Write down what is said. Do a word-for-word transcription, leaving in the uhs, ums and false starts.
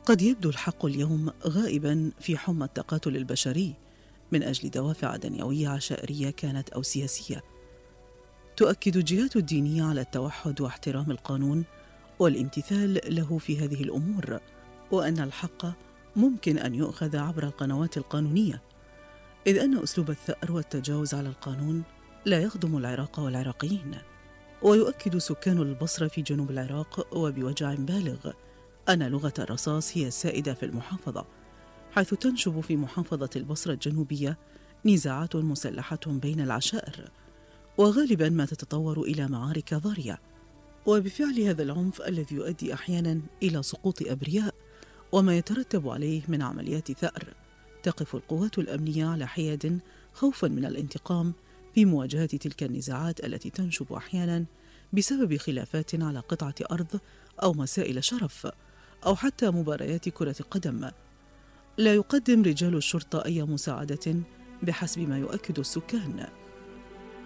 قد يبدو الحق اليوم غائبا في حمى التقاتل البشري من أجل دوافع دنيوية عشائرية كانت أو سياسية. تؤكد الجهات الدينية على التوحد واحترام القانون والامتثال له في هذه الأمور، وأن الحق ممكن أن يؤخذ عبر القنوات القانونية، إذ أن أسلوب الثأر والتجاوز على القانون لا يخدم العراق والعراقيين. ويؤكد سكان البصرة في جنوب العراق وبوجع بالغ أن لغة الرصاص هي السائدة في المحافظة، حيث تنشب في محافظة البصرة الجنوبية نزاعات مسلحة بين العشائر، وغالبا ما تتطور إلى معارك ضارية. وبفعل هذا العنف الذي يؤدي أحيانا إلى سقوط أبرياء وما يترتب عليه من عمليات ثأر، تقف القوات الأمنية على حياد خوفا من الانتقام في مواجهة تلك النزاعات التي تنشب أحيانا بسبب خلافات على قطعة أرض أو مسائل شرف أو حتى مباريات كرة قدم. لا يقدم رجال الشرطة أي مساعدة بحسب ما يؤكد السكان.